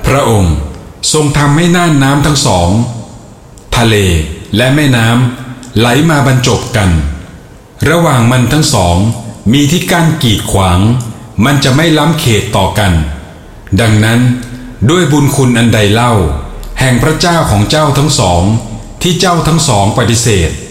พระองค์ทรงทำให้น่านน้ำทั้งสองทะเลและแม่น้ำไหลมาบรรจบกันระหว่างมันทั้งสองมีที่กั้นกีดขวางมันจะไม่ล้ำเขตต่อกันดังนั้นด้วยบุญคุณอันใดเล่าแห่งพระเจ้าของเจ้าทั้งสองที่เจ้าทั้งสองปฏิเสธ